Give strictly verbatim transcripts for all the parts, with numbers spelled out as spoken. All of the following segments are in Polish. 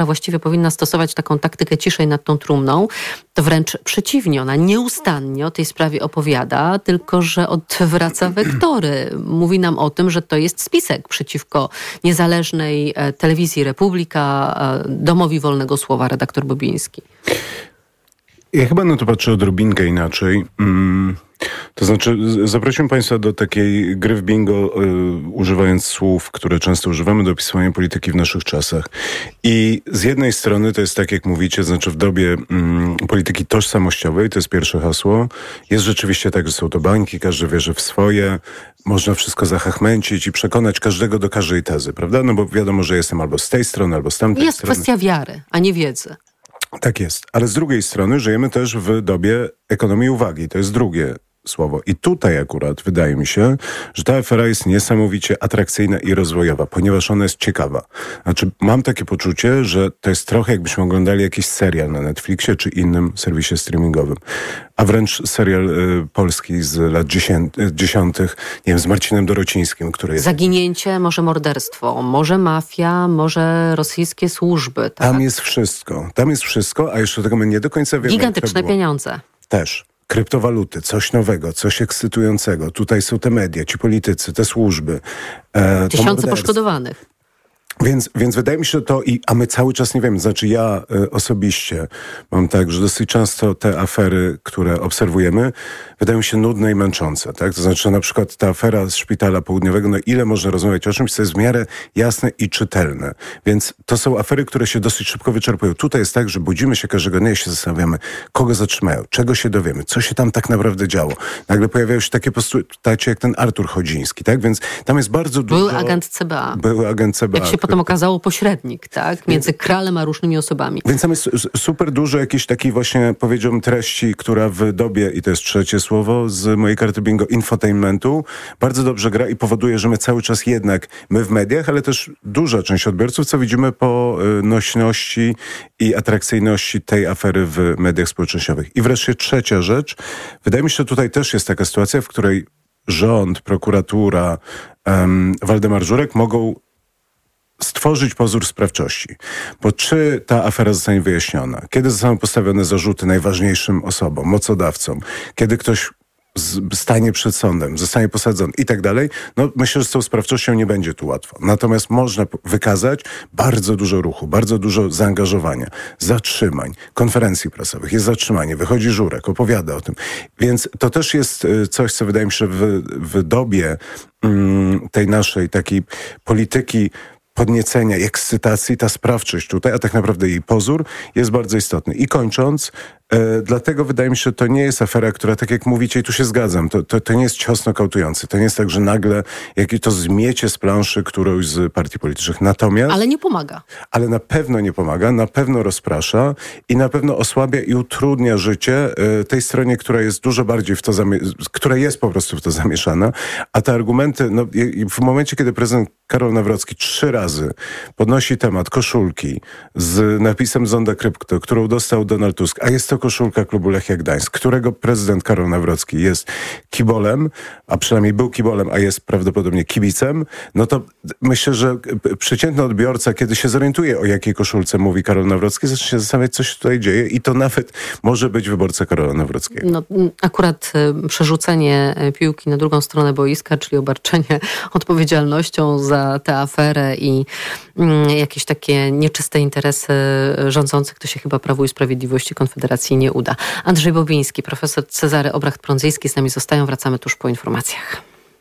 która właściwie powinna stosować taką taktykę ciszej nad tą trumną, to wręcz przeciwnie, ona nieustannie o tej sprawie opowiada, tylko że odwraca wektory. Mówi nam o tym, że to jest spisek przeciwko niezależnej telewizji Republika, Domowi Wolnego Słowa, redaktor Bobiński. Ja chyba na to patrzę odrobinkę inaczej. Mm, to znaczy, zaprosiłem Państwa do takiej gry w bingo, y, używając słów, które często używamy do opisywania polityki w naszych czasach. I z jednej strony to jest tak, jak mówicie, znaczy w dobie mm, polityki tożsamościowej, to jest pierwsze hasło, jest rzeczywiście tak, że są to bańki, każdy wierzy w swoje, można wszystko zachachmęcić i przekonać każdego do każdej tezy, prawda? No bo wiadomo, że jestem albo z tej strony, albo z tamtej jest strony. Jest kwestia wiary, a nie wiedzy. Tak jest, ale z drugiej strony żyjemy też w dobie ekonomii uwagi, to jest drugie słowo. I tutaj akurat wydaje mi się, że ta afera jest niesamowicie atrakcyjna i rozwojowa, ponieważ ona jest ciekawa. Znaczy, mam takie poczucie, że to jest trochę jakbyśmy oglądali jakiś serial na Netflixie czy innym serwisie streamingowym. A wręcz serial y, polski z lat dziesiątych, nie wiem, z Marcinem Dorocińskim, który jest... Zaginięcie, może morderstwo, może mafia, może rosyjskie służby. Tak? Tam jest wszystko. Tam jest wszystko, a jeszcze tego my nie do końca wiemy. Gigantyczne pieniądze. Też. Kryptowaluty, coś nowego, coś ekscytującego. Tutaj są te media, ci politycy, te służby. E, Tysiące poszkodowanych. Więc, więc wydaje mi się, że to i, a my cały czas nie wiemy, znaczy ja y, osobiście mam tak, że dosyć często te afery, które obserwujemy, wydają się nudne i męczące, tak? To znaczy na przykład ta afera z Szpitala Południowego, no ile można rozmawiać o czymś, co jest w miarę jasne i czytelne. Więc to są afery, które się dosyć szybko wyczerpują. Tutaj jest tak, że budzimy się każdego dnia i się zastanawiamy, kogo zatrzymają, czego się dowiemy, co się tam tak naprawdę działo. Nagle pojawiają się takie postacie jak ten Artur Chodziński, tak? Więc tam jest bardzo dużo... Były agent C B A. Były agent C B A. Jak się potem okazało, pośrednik, tak? Między kralem a różnymi osobami. Więc tam jest super dużo jakiejś takiej właśnie, powiedziałbym, treści, która w dobie, i to jest trzecie słowo z mojej karty bingo, infotainmentu, bardzo dobrze gra i powoduje, że my cały czas jednak, my w mediach, ale też duża część odbiorców, co widzimy po nośności i atrakcyjności tej afery w mediach społecznościowych. I wreszcie trzecia rzecz. Wydaje mi się, że tutaj też jest taka sytuacja, w której rząd, prokuratura, um, Waldemar Żurek mogą stworzyć pozór sprawczości. Bo czy ta afera zostanie wyjaśniona? Kiedy zostaną postawione zarzuty najważniejszym osobom, mocodawcom? Kiedy ktoś z, stanie przed sądem, zostanie posadzony i tak dalej? No myślę, że z tą sprawczością nie będzie tu łatwo. Natomiast można wykazać bardzo dużo ruchu, bardzo dużo zaangażowania, zatrzymań, konferencji prasowych. Jest zatrzymanie, wychodzi Żurek, opowiada o tym. Więc to też jest coś, co wydaje mi się w, w dobie mm, tej naszej takiej polityki podniecenia i ekscytacji, ta sprawczość tutaj, a tak naprawdę jej pozór jest bardzo istotny. I kończąc, e, dlatego wydaje mi się, że to nie jest afera, która, tak jak mówicie, i tu się zgadzam, to, to, to nie jest cios nokautujący. To nie jest tak, że nagle jakie to zmiecie z planszy którąś z partii politycznych. Natomiast... Ale nie pomaga. Ale na pewno nie pomaga, na pewno rozprasza i na pewno osłabia i utrudnia życie e, tej stronie, która jest dużo bardziej w to, zamie- która jest po prostu w to zamieszana, a te argumenty, no, w momencie, kiedy prezydent Karol Nawrocki trzy razy podnosi temat koszulki z napisem Zonda Krypto, którą dostał Donald Tusk, a jest to koszulka klubu Lechia Gdańsk, którego prezydent Karol Nawrocki jest kibolem, a przynajmniej był kibolem, a jest prawdopodobnie kibicem, no to myślę, że przeciętny odbiorca, kiedy się zorientuje, o jakiej koszulce mówi Karol Nawrocki, zacznie się zastanawiać, co się tutaj dzieje i to nawet może być wyborca Karola Nawrockiego. No, akurat y, przerzucenie piłki na drugą stronę boiska, czyli obarczenie odpowiedzialnością za tę aferę i y, jakieś takie nieczyste interesy rządzących, to się chyba Prawu i Sprawiedliwości Konfederacji nie uda. Andrzej Bobiński, profesor Cezary Obracht-Prądzyjski z nami zostają. Wracamy tuż po informacjach.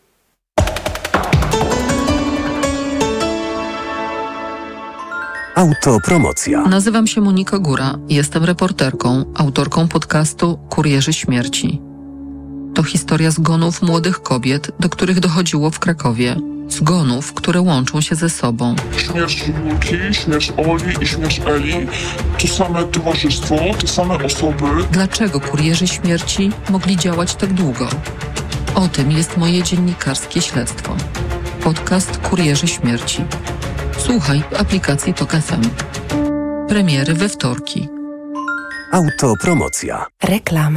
Autopromocja. Nazywam się Monika Góra. Jestem reporterką, autorką podcastu Kurierzy Śmierci. To historia zgonów młodych kobiet, do których dochodziło w Krakowie. Zgonów, które łączą się ze sobą. Śmierć Julki, śmierć Oli i śmierć Eli to same towarzystwo, te same osoby. Dlaczego kurierzy śmierci mogli działać tak długo? O tym jest moje dziennikarskie śledztwo. Podcast Kurierzy Śmierci. Słuchaj w aplikacji Tok F M. Premiery we wtorki. Autopromocja. Reklama.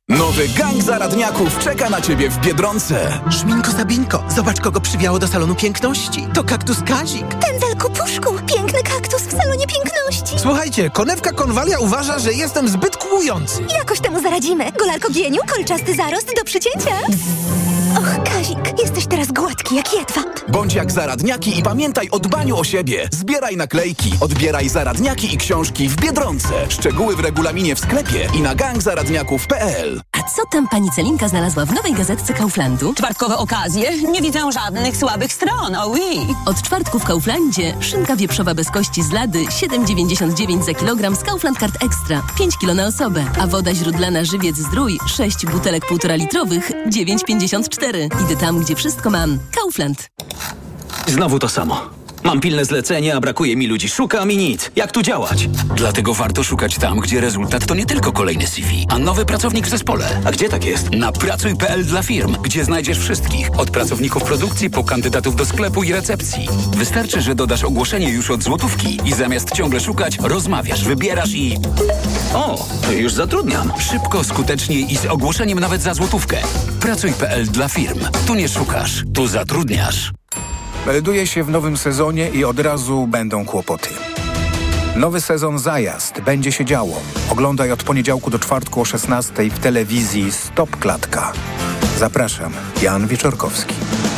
Nowy gang zaradniaków czeka na ciebie w Biedronce. Szminko Sabinko, zobacz kogo przywiało do salonu piękności. To kaktus Kazik. Pędzelku Puszku, piękny kaktus w salonie piękności. Słuchajcie, konewka Konwalia uważa, że jestem zbyt kłujący. Jakoś temu zaradzimy. Golarko Gieniu, kolczasty zarost do przycięcia. Och, Kazik, jesteś teraz gładki jak jedwab. Bądź jak zaradniaki i pamiętaj o dbaniu o siebie. Zbieraj naklejki, odbieraj zaradniaki i książki w Biedronce. Szczegóły w regulaminie w sklepie i na gang zaradniaków kropka p l. A co tam pani Celinka znalazła w nowej gazetce Kauflandu? Czwartkowe okazje? Nie widzę żadnych słabych stron, oh oui. Od czwartku w Kauflandzie szynka wieprzowa bez kości z lady siedem dziewięćdziesiąt dziewięć za kilogram z Kaufland Card Extra, pięć kilo na osobę. A woda źródlana Żywiec Zdrój, sześć butelek półtora litrowych, dziewięć pięćdziesiąt cztery. Idę tam, gdzie wszystko mam. Kaufland. Znowu to samo. Mam pilne zlecenie, a brakuje mi ludzi. Szukam i nic. Jak tu działać? Dlatego warto szukać tam, gdzie rezultat to nie tylko kolejny C V, a nowy pracownik w zespole. A gdzie tak jest? Na pracuj kropka p l dla firm, gdzie znajdziesz wszystkich. Od pracowników produkcji po kandydatów do sklepu i recepcji. Wystarczy, że dodasz ogłoszenie już od złotówki i zamiast ciągle szukać, rozmawiasz, wybierasz i... O, to już zatrudniam. Szybko, skutecznie i z ogłoszeniem nawet za złotówkę. pracuj kropka p l dla firm. Tu nie szukasz, tu zatrudniasz. Melduje się w nowym sezonie i od razu będą kłopoty. Nowy sezon Zajazd. Będzie się działo. Oglądaj od poniedziałku do czwartku o szesnastej w telewizji Stop Klatka. Zapraszam. Jan Wieczorkowski.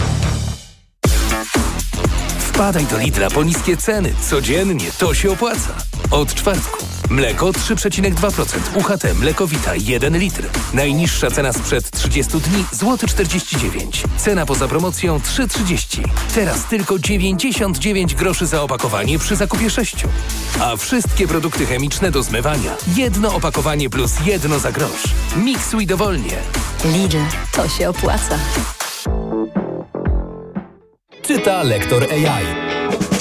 Wpadaj do Lidla po niskie ceny. Codziennie to się opłaca. Od czwartku. Mleko trzy przecinek dwa procent. U H T Mlekowita jeden litr. Najniższa cena sprzed trzydziestu dni złoty czterdzieści dziewięć. Cena poza promocją trzy trzydzieści. Teraz tylko dziewięćdziesiąt dziewięć groszy za opakowanie przy zakupie sześciu. A wszystkie produkty chemiczne do zmywania. Jedno opakowanie plus jedno za grosz. Miksuj dowolnie. Lidl, to się opłaca. Czyta lektor A I.